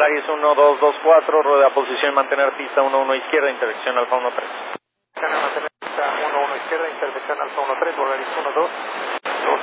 Volaris 1224, rueda posición mantener pista 11 izquierda, intersección Alfa 13. Mantener pista 11 izquierda, intersección Alfa 13, Volaris 12.